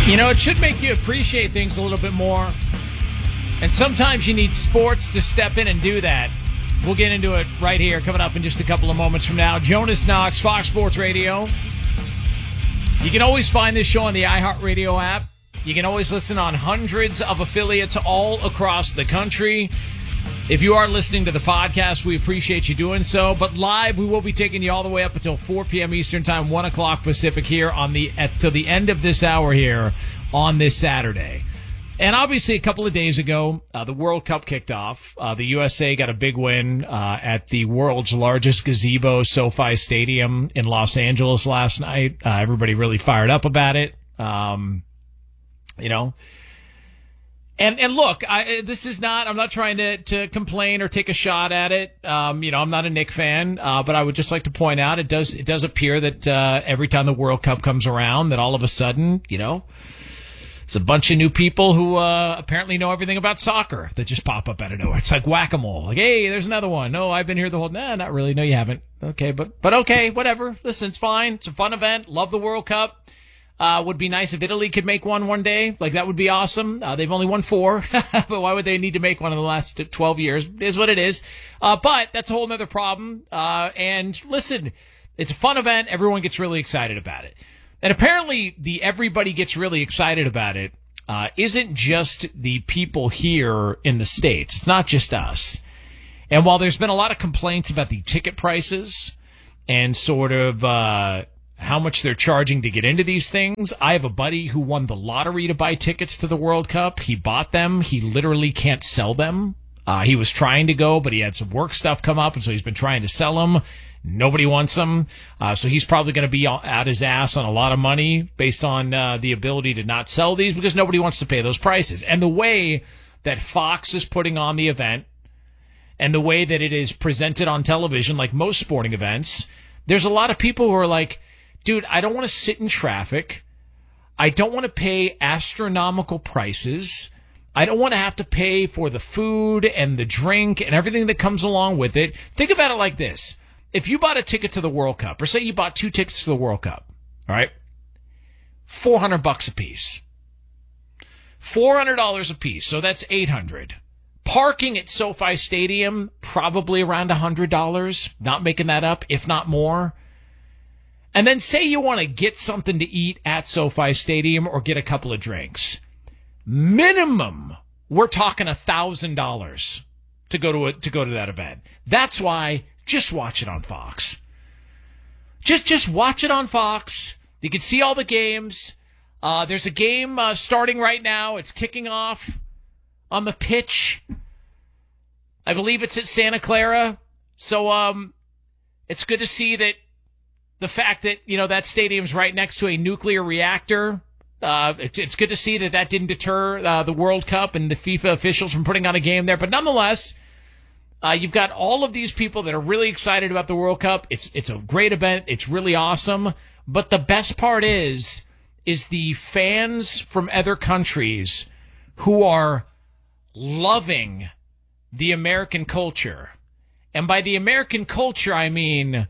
You know, it should make you appreciate things a little bit more. And sometimes you need sports to step in and do that. We'll get into it right here, coming up in just a couple of moments from now. Jonas Knox, Fox Sports Radio. You can always find this show on the iHeartRadio app. You can always listen on hundreds of affiliates all across the country. If you are listening to the podcast, we appreciate you doing so. But live, we will be taking you all the way up until 4 p.m. Eastern Time, 1 o'clock Pacific here till the end of this hour here on this Saturday. And obviously, a couple of days ago, the World Cup kicked off. The USA got a big win at the world's largest gazebo, SoFi Stadium in Los Angeles last night. Everybody really fired up about it. And look, I'm not trying to complain or take a shot at it. I'm not a Knick fan, but I would just like to point out it does appear that every time the World Cup comes around, that all of a sudden, there's a bunch of new people who apparently know everything about soccer that just pop up out of nowhere. It's like whack-a-mole. Like, hey, there's another one. No, I've been here the whole... Nah, not really. No, you haven't. Okay, but okay, whatever. Listen, it's fine. It's a fun event. Love the World Cup. Would be nice if Italy could make one day. Like, that would be awesome. They've only won 4. But why would they need to make one in the last 12 years? It is what it is. But that's a whole other problem. And listen, it's a fun event. Everyone gets really excited about it. And apparently the everybody gets really excited about it isn't just the people here in the States. It's not just us. And while there's been a lot of complaints about the ticket prices and sort of how much they're charging to get into these things, I have a buddy who won the lottery to buy tickets to the World Cup. He bought them. He literally can't sell them. He was trying to go, but he had some work stuff come up, and so he's been trying to sell them. Nobody wants them. So he's probably going to be out his ass on a lot of money based on the ability to not sell these because nobody wants to pay those prices. And the way that Fox is putting on the event and the way that it is presented on television, like most sporting events, there's a lot of people who are like, dude, I don't want to sit in traffic. I don't want to pay astronomical prices. I don't want to have to pay for the food and the drink and everything that comes along with it. Think about it like this. If you bought a ticket to the World Cup, or say you bought 2 tickets to the World Cup, all right, $400 a piece. $400 a piece, so that's $800. Parking at SoFi Stadium, probably around $100. Not making that up, if not more. And then say you want to get something to eat at SoFi Stadium or get a couple of drinks. Minimum, we're talking $1,000 to go to that event. That's why just watch it on Fox. Just watch it on Fox. You can see all the games. There's a game starting right now. It's kicking off on the pitch. I believe it's at Santa Clara. So it's good to see that the fact that, that stadium's right next to a nuclear reactor. It's good to see that didn't deter the World Cup and the FIFA officials from putting on a game there. But nonetheless, you've got all of these people that are really excited about the World Cup. It's a great event. It's really awesome. But the best part is the fans from other countries who are loving the American culture. And by the American culture, I mean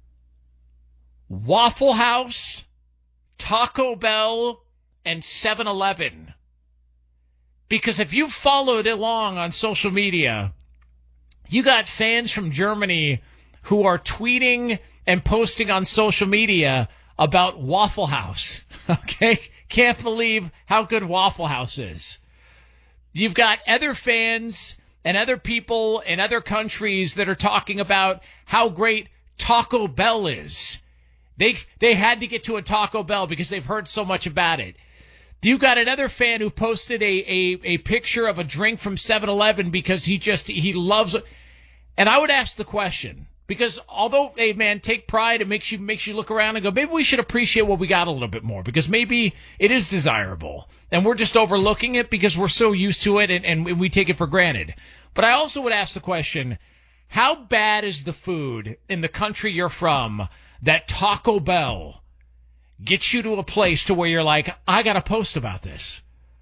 Waffle House, Taco Bell, and 7-Eleven. Because if you followed along on social media, you got fans from Germany who are tweeting and posting on social media about Waffle House. Okay? Can't believe how good Waffle House is. You've got other fans and other people in other countries that are talking about how great Taco Bell is. They had to get to a Taco Bell because they've heard so much about it. You got another fan who posted a picture of a drink from 7-Eleven because he loves it. And I would ask the question, because although, hey man, take pride, it makes you look around and go, maybe we should appreciate what we got a little bit more, because maybe it is desirable and we're just overlooking it because we're so used to it and we take it for granted. But I also would ask the question, how bad is the food in the country you're from that Taco Bell gets you to a place to where you're like, I got to post about this.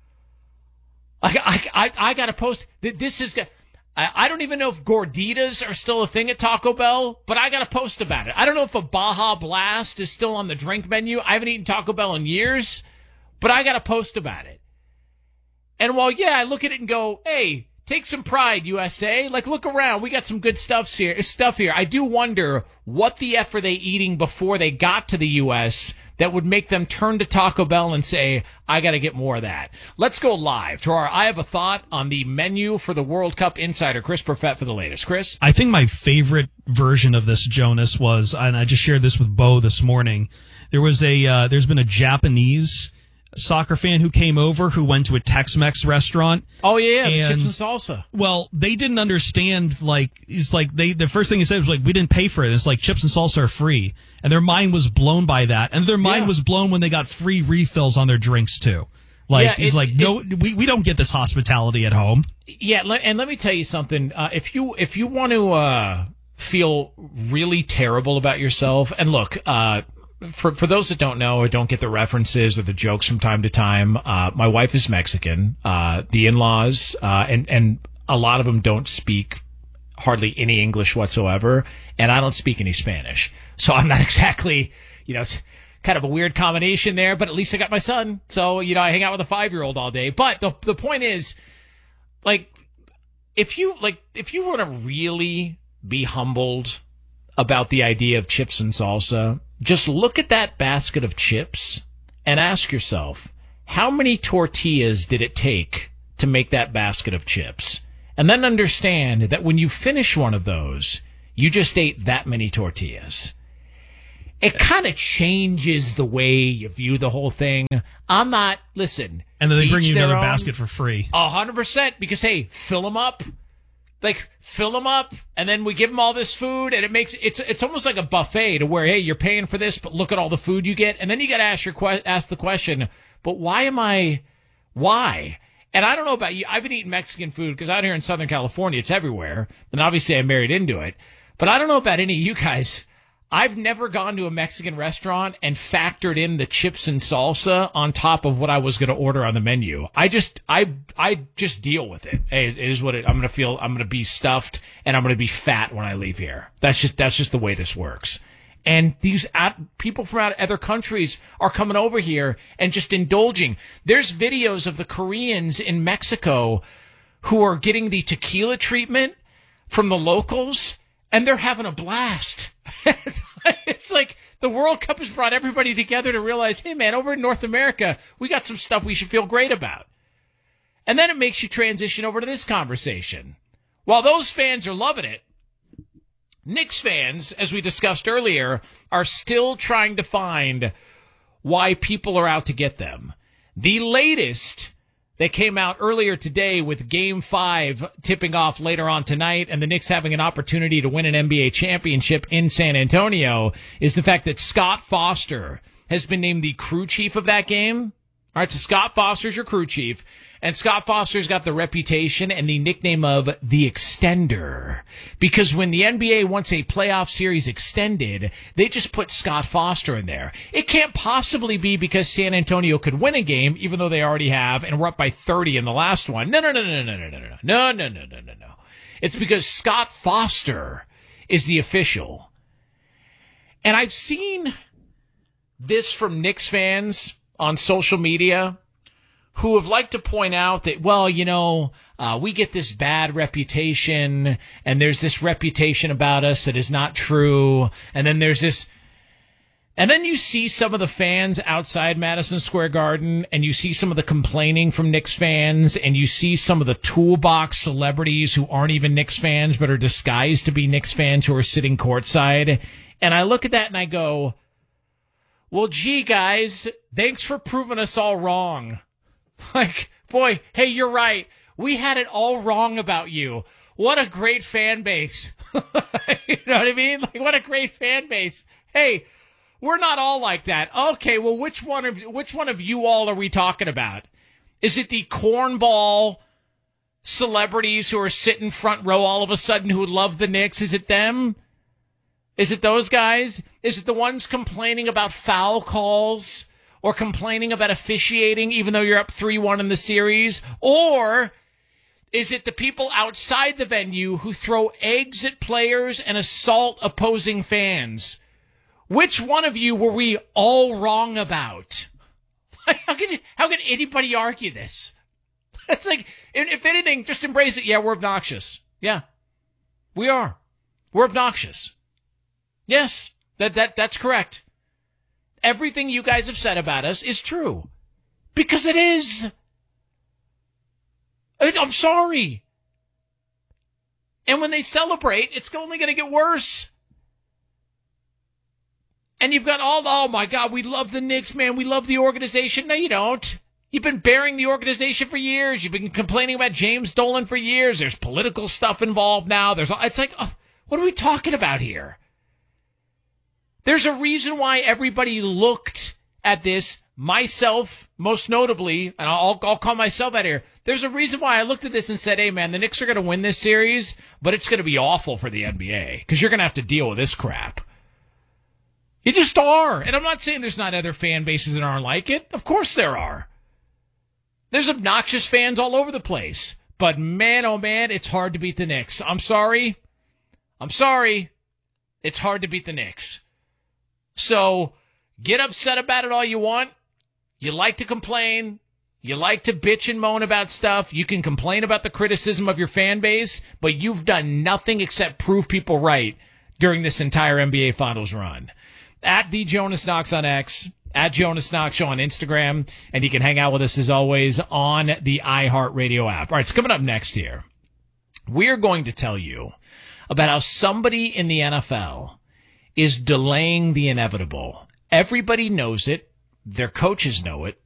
I got to post. This is good. I don't even know if gorditas are still a thing at Taco Bell, but I got to post about it. I don't know if a Baja Blast is still on the drink menu. I haven't eaten Taco Bell in years, but I got to post about it. And while, yeah, I look at it and go, hey, take some pride, USA. Like, look around. We got some good stuff here. I do wonder what the F are they eating before they got to the U.S. that would make them turn to Taco Bell and say, I got to get more of that. Let's go live to our I Have a Thought on the menu for the World Cup insider, Chris Perfett, for the latest. Chris? I think my favorite version of this, Jonas, was, and I just shared this with Bo this morning, there's been a Japanese soccer fan who came over who went to a Tex-Mex restaurant. Oh yeah, the chips and salsa. Well, they didn't understand, the first thing he said was we didn't pay for it. It's like chips and salsa are free. And their mind was blown by that. And their mind was blown when they got free refills on their drinks too. No, we don't get this hospitality at home. Yeah, and let me tell you something. If you want to feel really terrible about yourself, and look, For those that don't know or don't get the references or the jokes from time to time, my wife is Mexican. The in-laws, and a lot of them don't speak hardly any English whatsoever, and I don't speak any Spanish. So I'm not exactly, it's kind of a weird combination there, but at least I got my son. So, I hang out with a 5-year-old all day. But the point is, if you want to really be humbled about the idea of chips and salsa, just look at that basket of chips and ask yourself, how many tortillas did it take to make that basket of chips? And then understand that when you finish one of those, you just ate that many tortillas. It kind of changes the way you view the whole thing. Listen. And then they bring you another basket for free. 100%, because, hey, fill them up. Fill them up, and then we give them all this food, and it's almost like a buffet to where, hey, you're paying for this, but look at all the food you get, and then you got to ask the question, but why? And I don't know about you, I've been eating Mexican food because out here in Southern California, it's everywhere, and obviously I married into it, but I don't know about any of you guys. I've never gone to a Mexican restaurant and factored in the chips and salsa on top of what I was going to order on the menu. I just deal with it. Hey, it is what I'm going to feel. I'm going to be stuffed and I'm going to be fat when I leave here. That's just the way this works. And these people from other countries are coming over here and just indulging. There's videos of the Koreans in Mexico who are getting the tequila treatment from the locals, and they're having a blast. It's like the World Cup has brought everybody together to realize, hey, man, over in North America, we got some stuff we should feel great about. And then it makes you transition over to this conversation. While those fans are loving it, Knicks fans, as we discussed earlier, are still trying to find why people are out to get them. The latest that came out earlier today with Game 5 tipping off later on tonight and the Knicks having an opportunity to win an NBA championship in San Antonio is the fact that Scott Foster has been named the crew chief of that game. All right, so Scott Foster's your crew chief, and Scott Foster's got the reputation and the nickname of the Extender, because when the NBA wants a playoff series extended, they just put Scott Foster in there. It can't possibly be because San Antonio could win a game, even though they already have, and we're up by 30 in the last one. No. It's because Scott Foster is the official. And I've seen this from Knicks fans on social media who have liked to point out that, well, we get this bad reputation, and there's this reputation about us that is not true, and then there's this, and then you see some of the fans outside Madison Square Garden, and you see some of the complaining from Knicks fans, and you see some of the toolbox celebrities who aren't even Knicks fans but are disguised to be Knicks fans who are sitting courtside, and I look at that and I go, well, gee, guys, thanks for proving us all wrong. Boy, hey, you're right. We had it all wrong about you. What a great fan base. You know what I mean? What a great fan base. Hey, we're not all like that. Okay, well, which one of you all are we talking about? Is it the cornball celebrities who are sitting front row all of a sudden who love the Knicks? Is it them? Is it those guys? Is it the ones complaining about foul calls or complaining about officiating even though you're up 3-1 in the series? Or is it the people outside the venue who throw eggs at players and assault opposing fans? Which one of you were we all wrong about? I How can anybody argue this? It's like, if anything, just embrace it. Yeah, we're obnoxious. Yeah, we are. We're obnoxious. Yes, that's correct. Everything you guys have said about us is true. Because it is. I'm sorry. And when they celebrate, it's only going to get worse. And you've got oh my God, we love the Knicks, man. We love the organization. No, you don't. You've been burying the organization for years. You've been complaining about James Dolan for years. There's political stuff involved now. It's like, what are we talking about here? There's a reason why everybody looked at this, myself most notably, and I'll call myself out here. There's a reason why I looked at this and said, hey, man, the Knicks are going to win this series, but it's going to be awful for the NBA because you're going to have to deal with this crap. You just are. And I'm not saying there's not other fan bases that aren't like it. Of course there are. There's obnoxious fans all over the place. But man, oh man, it's hard to beat the Knicks. I'm sorry. It's hard to beat the Knicks. So get upset about it all you want. You like to complain. You like to bitch and moan about stuff. You can complain about the criticism of your fan base, but you've done nothing except prove people right during this entire NBA Finals run. At the Jonas Knox on X, at Jonas Knox Show on Instagram, and you can hang out with us as always on the iHeartRadio app. All right, so coming up next here, we're going to tell you about how somebody in the NFL is delaying the inevitable. Everybody knows it. Their coaches know it.